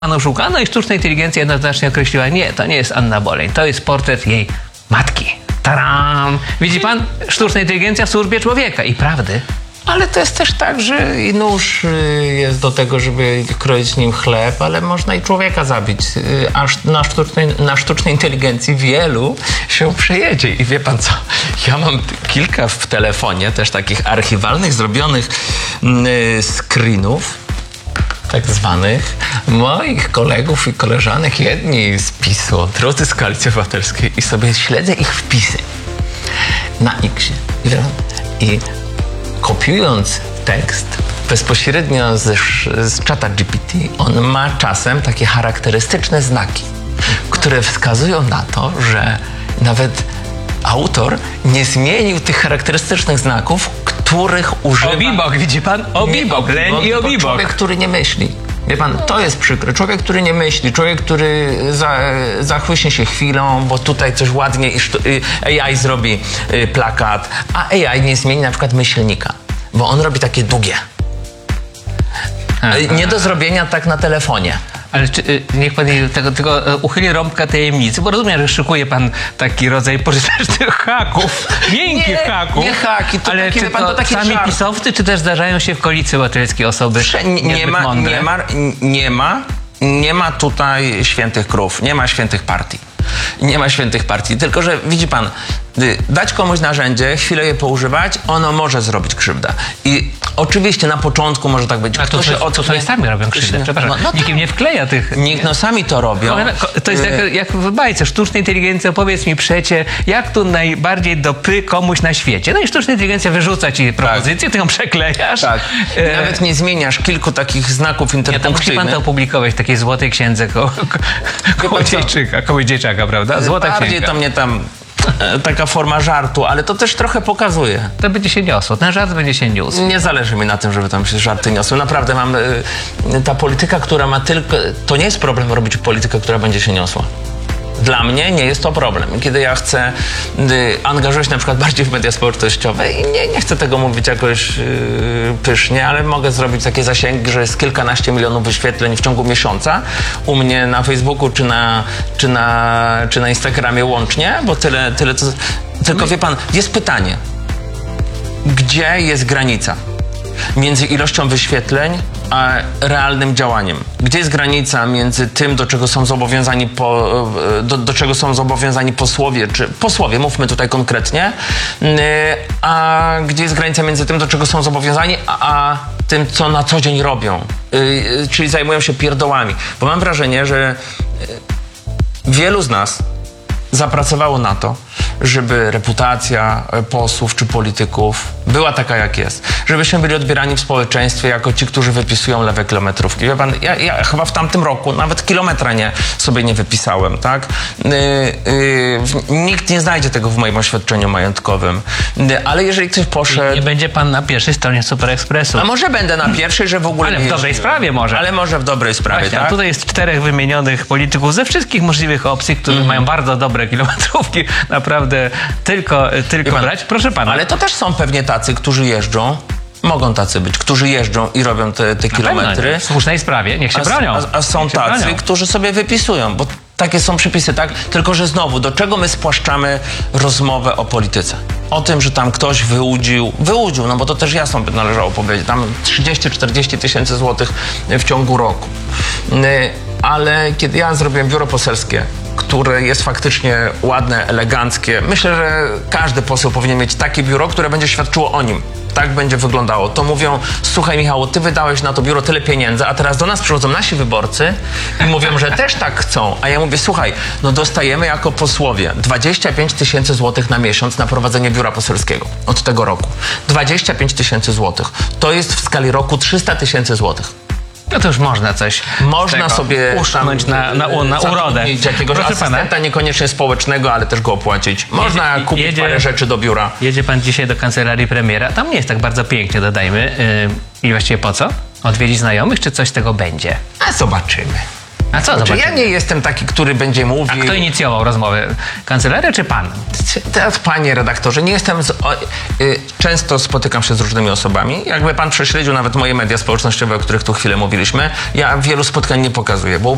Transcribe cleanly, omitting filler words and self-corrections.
oszukano i sztuczna inteligencja jednoznacznie określiła, nie, to nie jest Anna Boleń, to jest portret jej matki. Taram! Widzi pan? Sztuczna inteligencja w służbie człowieka i prawdy. Ale to jest też tak, że i nóż jest do tego, żeby kroić nim chleb, ale można i człowieka zabić. Aż na sztucznej inteligencji wielu się przejedzie. I wie pan co? Ja mam kilka w telefonie też takich archiwalnych, zrobionych screenów, tak zwanych, moich kolegów i koleżanek, jedni z PiS-u, drudzy z Koalicji Obywatelskiej i sobie śledzę ich wpisy na X-ie. I kopiując tekst bezpośrednio z czata GPT, on ma czasem takie charakterystyczne znaki, które wskazują na to, że nawet autor nie zmienił tych charakterystycznych znaków, których używa... Obibok, widzi pan? Obibok, leń i obibok. Człowiek, który nie myśli. Wie pan, to jest przykre. Człowiek, który nie myśli, człowiek, który zachłyśnie się chwilą, bo tutaj coś ładnie AI zrobi plakat, a AI nie zmieni na przykład myślnika, bo on robi takie długie. Nie do zrobienia tak na telefonie. Ale niech pan tylko uchyli rąbka tajemnicy, bo rozumiem, że szykuje pan taki rodzaj pożytecznych haków, miękkich haków. Nie haki, to ale taki, czy pan, to taki sami żart. pisowcy, czy też zdarzają się w Koalicji Obywatelskiej osoby nie ma tutaj świętych krów, nie ma świętych partii. Nie ma świętych partii, tylko że widzi pan, dać komuś narzędzie, chwilę je poużywać, ono może zrobić krzywdę. I oczywiście na początku może tak być. A to sobie sami robią krzywdę, przepraszam. Nikt im nie wkleja tych... Nikt sami to robią. To jest jak w bajce. Sztuczna inteligencja, powiedz mi przecie, jak tu najbardziej dopy komuś na świecie. No i sztuczna inteligencja wyrzuca ci propozycję, ty ją przeklejasz. Tak. Nawet nie zmieniasz kilku takich znaków interpunkcyjnych. Musi pan to opublikować w takiej złotej księdze Kołodziejczaka, prawda? Złota księga. Bardziej to mnie tam... taka forma żartu, ale to też trochę pokazuje. To będzie się niosło, ten żart będzie się niósł. Nie zależy mi na tym, żeby tam się żarty niosły. Naprawdę mam... ta polityka, która ma tylko... To nie jest problem robić politykę, która będzie się niosła. Dla mnie nie jest to problem. Kiedy ja chcę angażować na przykład bardziej w media społecznościowe i nie chcę tego mówić jakoś pysznie, ale mogę zrobić takie zasięgi, że jest kilkanaście milionów wyświetleń w ciągu miesiąca u mnie na Facebooku czy na Instagramie łącznie, bo tyle to... Tylko wie pan, jest pytanie. Gdzie jest granica między ilością wyświetleń a realnym działaniem? Gdzie jest granica między tym, do czego są zobowiązani do czego są zobowiązani posłowie, mówmy tutaj konkretnie, a gdzie jest granica między tym, do czego są zobowiązani, a tym, co na co dzień robią, czyli zajmują się pierdołami. Bo mam wrażenie, że wielu z nas zapracowało na to, żeby reputacja posłów czy polityków była taka, jak jest. Żebyśmy byli odbierani w społeczeństwie jako ci, którzy wypisują lewe kilometrówki. Wie pan, ja chyba w tamtym roku nawet kilometra sobie nie wypisałem, tak? Nikt nie znajdzie tego w moim oświadczeniu majątkowym. Ale jeżeli ktoś poszedł... Nie będzie pan na pierwszej stronie Super Expressu. A może będę na pierwszej, że w ogóle ale nie... w dobrej sprawie może. Ale może w dobrej sprawie, właśnie, tak? A tutaj jest 4 wymienionych polityków ze wszystkich możliwych opcji, którzy mają bardzo dobre kilometrówki. Naprawdę tylko brać. Proszę pana. Ale to też są pewnie tacy, którzy jeżdżą. Mogą tacy być, którzy jeżdżą i robią te kilometry. W słusznej sprawie, niech się bronią. A są tacy, którzy sobie wypisują, bo takie są przepisy, tak? Tylko że znowu, do czego my spłaszczamy rozmowę o polityce? O tym, że tam ktoś wyłudził, no bo to też jasno by należało powiedzieć, tam 30-40 tysięcy złotych w ciągu roku. Ale kiedy ja zrobiłem biuro poselskie, które jest faktycznie ładne, eleganckie, myślę, że każdy poseł powinien mieć takie biuro, które będzie świadczyło o nim. Tak będzie wyglądało. To mówią, słuchaj Michał, ty wydałeś na to biuro tyle pieniędzy, a teraz do nas przychodzą nasi wyborcy i mówią, że też tak chcą. A ja mówię, słuchaj, no dostajemy jako posłowie 25 tysięcy złotych na miesiąc na prowadzenie biura poselskiego od tego roku. 25 tysięcy złotych. To jest w skali roku 300 tysięcy złotych. No to już można coś sobie uszczęść na urodę. Jakiegoś asystenta, pana, niekoniecznie społecznego, ale też go opłacić. Można kupić parę rzeczy do biura. Jedzie pan dzisiaj do kancelarii premiera. Tam nie jest tak bardzo pięknie, dodajmy. I właściwie po co? Odwiedzić znajomych, czy coś z tego będzie? A zobaczymy. A co zobaczymy? Ja nie jestem taki, który będzie mówił... A kto inicjował rozmowę? Kancelaria czy pan? Teraz, panie redaktorze, nie jestem... często spotykam się z różnymi osobami. Jakby pan prześledził nawet moje media społecznościowe, o których tu chwilę mówiliśmy, ja wielu spotkań nie pokazuję, bo